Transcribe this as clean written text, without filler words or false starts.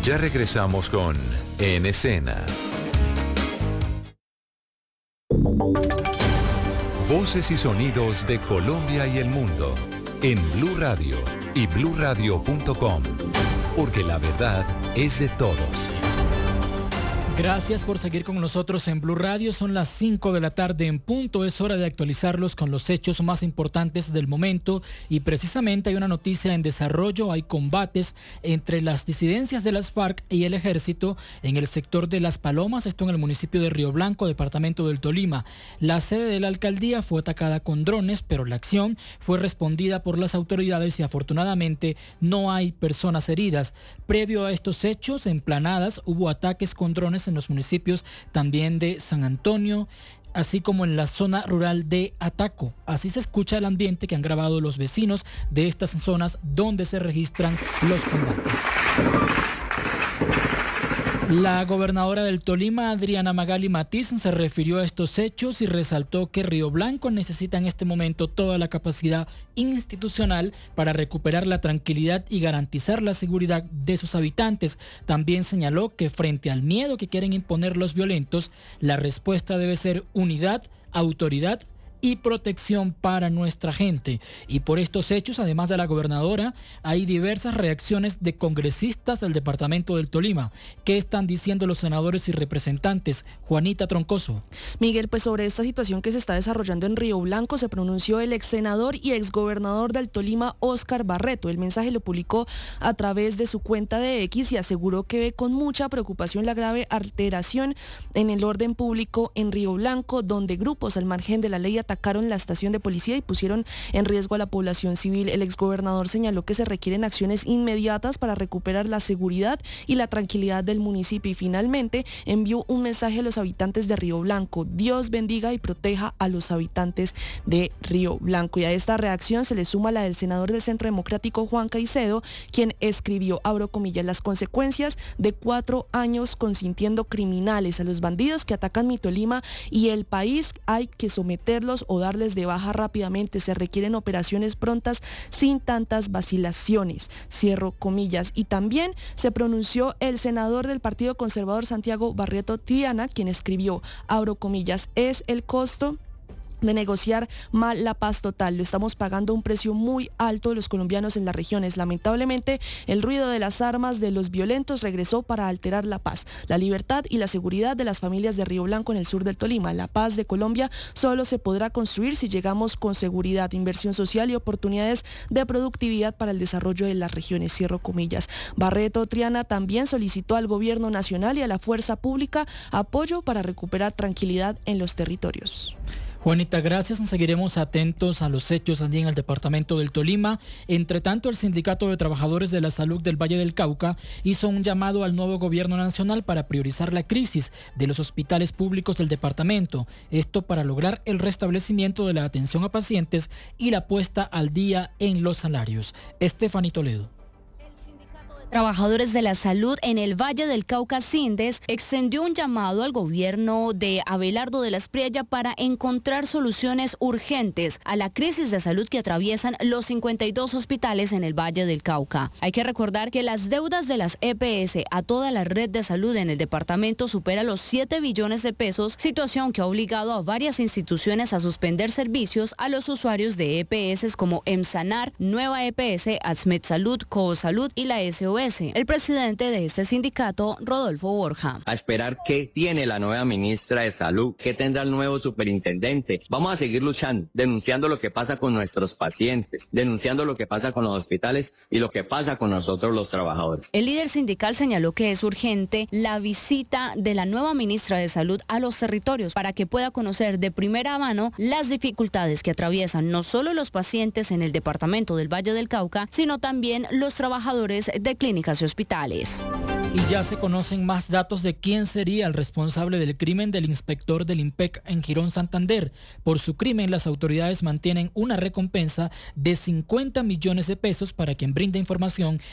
Ya regresamos con En Escena. Voces y sonidos de Colombia y el mundo en Blue Radio y bluradio.com, porque la verdad es de todos. Gracias por seguir con nosotros en Blue Radio. Son las 5 de la tarde en punto. Es hora de actualizarlos con los hechos más importantes del momento. Y precisamente hay una noticia en desarrollo. Hay combates entre las disidencias de las FARC y el ejército en el sector de Las Palomas, esto en el municipio de Río Blanco, departamento del Tolima. La sede de la alcaldía fue atacada con drones, pero la acción fue respondida por las autoridades y afortunadamente no hay personas heridas. Previo a estos hechos, en Planadas hubo ataques con drones en los municipios también de San Antonio, así como en la zona rural de Ataco. Así se escucha el ambiente que han grabado los vecinos de estas zonas donde se registran los combates. La gobernadora del Tolima, Adriana Magali Matiz, se refirió a estos hechos y resaltó que Río Blanco necesita en este momento toda la capacidad institucional para recuperar la tranquilidad y garantizar la seguridad de sus habitantes. También señaló que frente al miedo que quieren imponer los violentos, la respuesta debe ser unidad, autoridad y protección para nuestra gente. Y por estos hechos, además de la gobernadora, hay diversas reacciones de congresistas del departamento del Tolima. ¿Qué están diciendo los senadores y representantes? Juanita Troncoso. Miguel, pues sobre esta situación que se está desarrollando en Río Blanco se pronunció el ex senador y exgobernador del Tolima, Óscar Barreto. El mensaje lo publicó a través de su cuenta de X y aseguró que ve con mucha preocupación la grave alteración en el orden público en Río Blanco, donde grupos al margen de la ley atacaron la estación de policía y pusieron en riesgo a la población civil. El exgobernador señaló que se requieren acciones inmediatas para recuperar la seguridad y la tranquilidad del municipio y finalmente envió un mensaje a los habitantes de Río Blanco. Dios bendiga y proteja a los habitantes de Río Blanco. Y a esta reacción se le suma la del senador del Centro Democrático, Juan Caicedo, quien escribió, abro comillas, las consecuencias de 4 años consintiendo criminales a los bandidos que atacan mi Tolima y el país hay que someterlos o darles de baja rápidamente. Se requieren operaciones prontas sin tantas vacilaciones. Cierro comillas. Y también se pronunció el senador del Partido Conservador, Santiago Barreto Triana, quien escribió, abro comillas, es el costo de negociar mal la paz total. Lo estamos pagando un precio muy alto de los colombianos en las regiones. Lamentablemente, el ruido de las armas de los violentos regresó para alterar la paz, la libertad y la seguridad de las familias de Río Blanco en el sur del Tolima. La paz de Colombia solo se podrá construir si llegamos con seguridad, inversión social y oportunidades de productividad para el desarrollo de las regiones. Cierro comillas. Barreto Triana también solicitó al gobierno nacional y a la fuerza pública apoyo para recuperar tranquilidad en los territorios. Juanita, gracias. Seguiremos atentos a los hechos allí en el departamento del Tolima. Entre tanto, el Sindicato de Trabajadores de la Salud del Valle del Cauca hizo un llamado al nuevo gobierno nacional para priorizar la crisis de los hospitales públicos del departamento. Esto para lograr el restablecimiento de la atención a pacientes y la puesta al día en los salarios. Estefanía Toledo. Trabajadores de la salud en el Valle del Cauca, Sindes, extendió un llamado al gobierno de Abelardo de la Espriella para encontrar soluciones urgentes a la crisis de salud que atraviesan los 52 hospitales en el Valle del Cauca. Hay que recordar que las deudas de las EPS a toda la red de salud en el departamento supera los 7 billones de pesos, situación que ha obligado a varias instituciones a suspender servicios a los usuarios de EPS como EMSANAR, Nueva EPS, Asmed Salud, Coosalud y la SOS. El presidente de este sindicato, Rodolfo Borja. A esperar qué tiene la nueva ministra de Salud, qué tendrá el nuevo superintendente. Vamos a seguir luchando, denunciando lo que pasa con nuestros pacientes, denunciando lo que pasa con los hospitales y lo que pasa con nosotros los trabajadores. El líder sindical señaló que es urgente la visita de la nueva ministra de Salud a los territorios para que pueda conocer de primera mano las dificultades que atraviesan no solo los pacientes en el departamento del Valle del Cauca, sino también los trabajadores de clínicas y hospitales. Y ya se conocen más datos de quién sería el responsable del crimen del inspector del IMPEC en Girón, Santander. Por su crimen, las autoridades mantienen una recompensa de 50 millones de pesos para quien brinde información